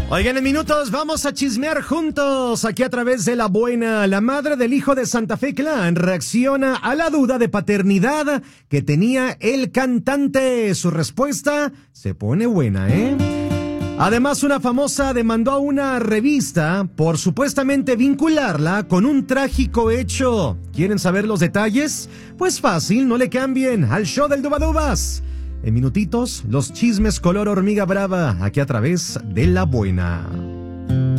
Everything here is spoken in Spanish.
Oigan, en minutos vamos a chismear juntos aquí a través de La Buena. La madre del hijo de Santa Fe Clan reacciona a la duda de paternidad que tenía el cantante. Su respuesta se pone buena, ¿eh? Además, una famosa demandó a una revista por supuestamente vincularla con un trágico hecho. ¿Quieren saber los detalles? Pues fácil, no le cambien al show del Dubadubas. En minutitos, los chismes color hormiga brava, aquí a través de La Buena.